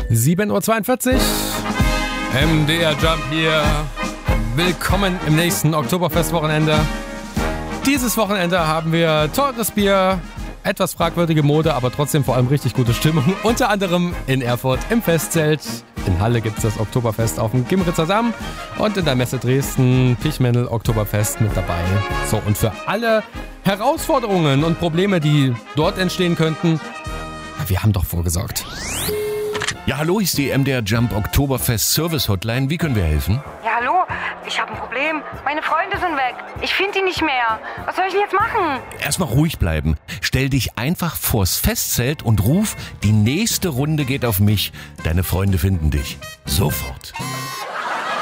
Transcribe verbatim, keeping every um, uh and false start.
sieben Uhr zweiundvierzig. M D R Jump hier. Willkommen im nächsten Oktoberfest-Wochenende. Dieses Wochenende haben wir teures Bier, etwas fragwürdige Mode, aber trotzdem vor allem richtig gute Stimmung. Unter anderem in Erfurt im Festzelt. In Halle gibt es das Oktoberfest auf dem Gimritzer Damm. Und in der Messe Dresden Pichmendel Oktoberfest mit dabei. So, und für alle Herausforderungen und Probleme, die dort entstehen könnten, wir haben doch vorgesorgt. Ja, hallo, ist die M D R Jump Oktoberfest Service Hotline. Wie können wir helfen? Ja, hallo, ich habe ein Problem. Meine Freunde sind weg. Ich finde die nicht mehr. Was soll ich denn jetzt machen? Erstmal ruhig bleiben. Stell dich einfach vors Festzelt und ruf, die nächste Runde geht auf mich. Deine Freunde finden dich. Sofort.